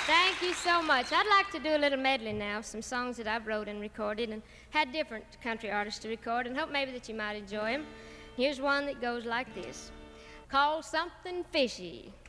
Thank you so much. I'd like to do a little medley now, some songs that I've wrote and recorded and had different country artists to record, and hope maybe that you might enjoy them. Here's one that goes like this, called Something Fishy.